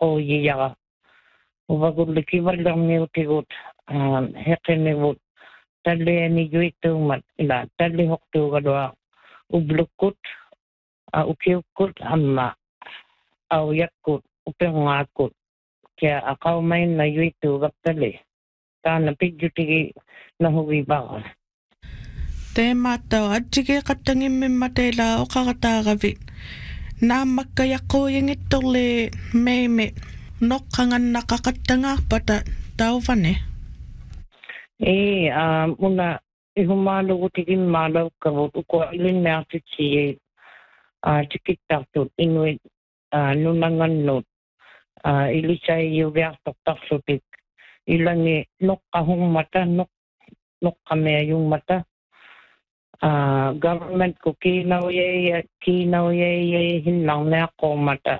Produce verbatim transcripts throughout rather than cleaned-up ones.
qoyiyaqa uvagullikivallerniutigut heqinivut talliani juittuumat ila tallihoqtuugalua ublukkut ukiukkut amma auyakkut upengaakut kia aqaumainna juittuugaptalli taana pijjutigi nahugibaqa teemattao atjige qattangimmimmataila oqaqataaqavit naammakkayaqquuyingittorli meimi noqqangannaqaqattangaarpata tauvane ee una ihumaalugutigimmaalaukavut ukuilinnaartitsiyi tikittartut inuit nunangannut ilisaiugiartortarlutik ilangi noqqahungmata noq noqqameajungmata government ko kiinauyaya kiinauyaya hinnarneaqqormata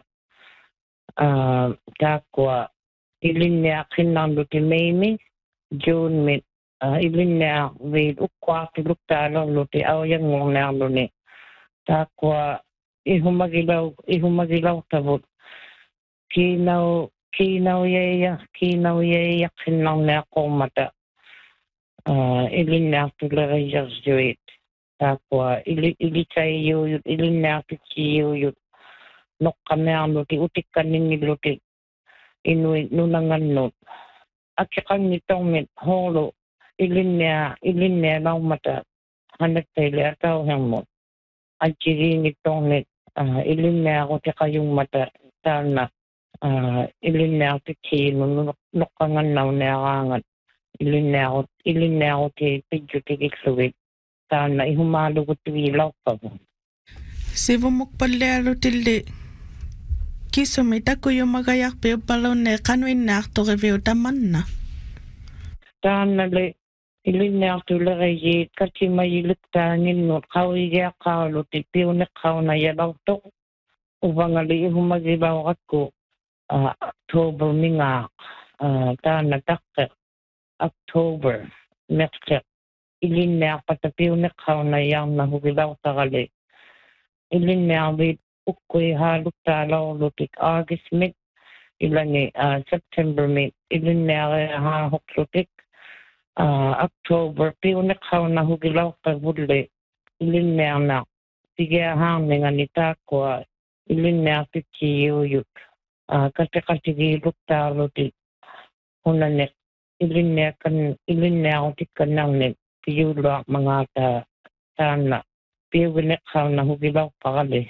taaqua ilinniaqqinnarluti meimi June mit ilinniarviit ukkuartiluktaaloorluti aujangornearluni taaqua ihumagilau ihumagilautavut kiinau kiinauyaya kiinauyayaqqinnarneaqqormata ilinniartuleriyarjuit taaqua ili ilitsaijuujut ilinniartitsijuujut noqqamearluti utikkaningilluti inuit nunangannut akkiqangitormit hoolu ilinnia ilinnia laumata hanaktaile atauhermut atjigiingittormit ilinniaqutiqajungmata taanna ilinniartitsiinu noqqangannaunearaangat ilinniaqut ilinniaquti pijjutikillugit taanna ihumaalugutugiilauppagu sivumukpallialutilli kisumi takuyumagayarpi uppalunne qanuinnaartoriviu tamanna taannale ilinniartulerijiit katimayiluktaanginnut qawigiaqqaaluti piuneqqaunayalartoq uvangali ihumagilaurakku October mingaaq taanna taqqeq October meqqeq ilinniarpata piuneqqaunayaarnahugilautaqali ilinniarviit ukkui haaluktaalaorlutik August mit ilangi September mit ilinniariahaahoqlutik October piuneqqaunahugilautaqvulli ilinniarnaq tigiahaarningani taakkua ilinniartitsijuujut katiqatigiiluktaalutik hunaneq ilinniakkan ilinniarutikkanarnik piyuluaq mangaata taanna piugineqqaunahugilaupaqali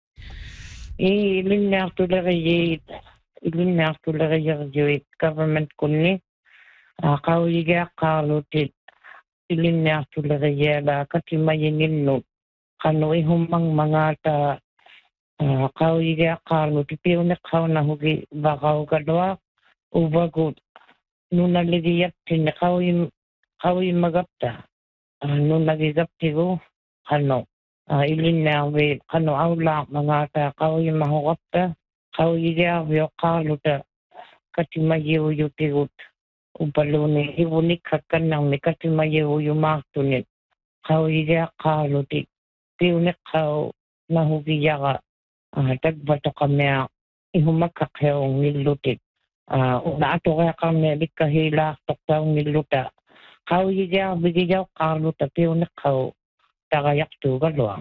ilinniartulerijiit ilinniartuleriyarjuit government kunni qawigiaqqaalutit ilinniartuleriyaala katimayinginnut qanu ihummangmangaata qawigiaqqaaluti piuneqqaunahugi vaqaugalua uvagut nunaligiaptinni qawim qawimagapta nunagigaptigu qanu ilinniarviit qanu aulaaq mangaata qawimahuqapta qawigiarvioqqaaluta katimayiuyutigut upaluni ivunikkakkannarmi katimayiyumaartunit qawigiaqqaaluti piuneqqau nahugiyaqa takvatoqamea ihumakkaqheungillutit una atoreaqarmia likkahiilaartortaungilluta qawigiarvigiyauqqaaluta piuneqqau tagayaqtuugalua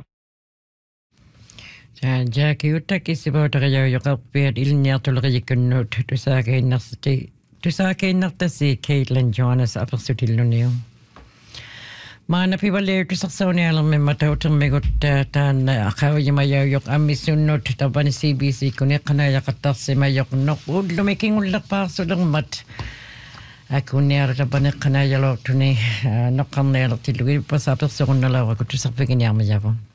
jaakiutaki sivuutaqajaujaqarpiat ilniartuleqijikkunnut tusaakainnarti tusaakainnartasi Caitlin Johannes apersutilluniu maana pivalliutusarsaunialermi matautermigut taan aqaujimajaujoq ammissunnut tapani C B C kuneqqanaajaqattarsimajoq noq ullumikingullerpaarsulermat akuniara tapaneqqanaajaloortuni noqqarnialertillugi pasaapersurunnalauraku tusarpiginiarmajavo